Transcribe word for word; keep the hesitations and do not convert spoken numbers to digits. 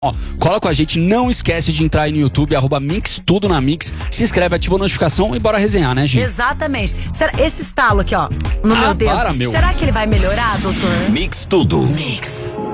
Ó, cola com a gente, não esquece de entrar aí no YouTube, arroba Mix Tudo na Mix, se inscreve, ativa a notificação e bora resenhar, né, Gi? Exatamente. Será, esse estalo aqui, ó, no Ah, meu dedo, para, meu. será que ele vai melhorar, doutor? Mix Tudo. Mix.